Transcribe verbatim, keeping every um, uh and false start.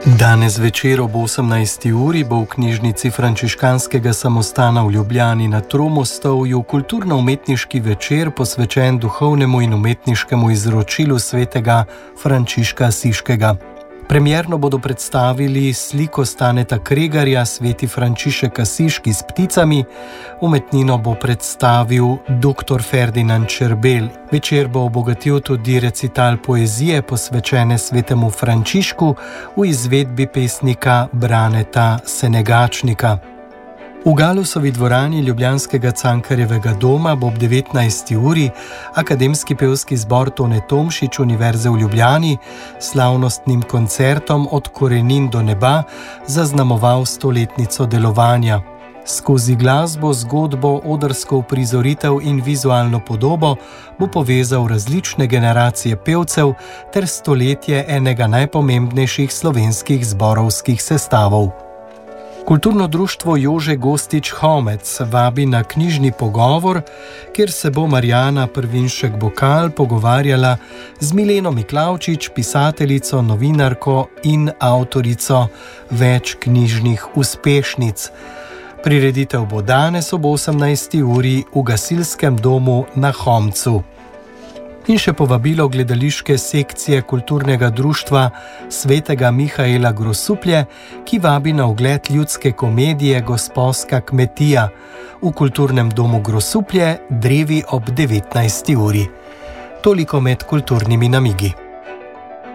Danes večer ob osemnajsti uri bo v knjižnici Frančiškanskega samostana v Ljubljani na Tromostovju kulturno-umetniški večer posvečen duhovnemu in umetniškemu izročilu svetega Frančiška Asiškega. Premierno bodo predstavili sliko Staneta Kregarja Sveti Frančišek Asiški s pticami, umetnino bo predstavil doktor Ferdinand Čerbelj. Večer bo obogatil tudi recital poezije posvečene svetemu Frančišku v izvedbi pesnika Braneta Senegačnika. V Galusovi dvorani ljubljanskega Cankarjevega doma bo ob devetnajsti uri Akademski pevski zbor Tone Tomšič Univerze v Ljubljani s slavnostnim koncertom Od korenin do neba zaznamoval stoletnico delovanja. Skozi glasbo, zgodbo, odrsko uprizoritev in vizualno podobo bo povezal različne generacije pevcev ter stoletje enega najpomembnejših slovenskih zborovskih sestavov. Kulturno društvo Jože Gostič Homec vabi na knjižni pogovor, kjer se bo Marjana Prvinšek-Bokal pogovarjala z Mileno Miklavčič, pisateljico, novinarko in avtorico več knjižnih uspešnic. Prireditev bo danes ob osemnajsti uri v Gasilskem domu na Homcu. In še povabilo gledališke sekcije kulturnega društva Svetega Mihaela Grosuplje, ki vabi na ogled ljudske komedije Gosposka kmetija v kulturnem domu Grosuplje, drevi ob devetnajsti uri. Toliko med kulturnimi namigi.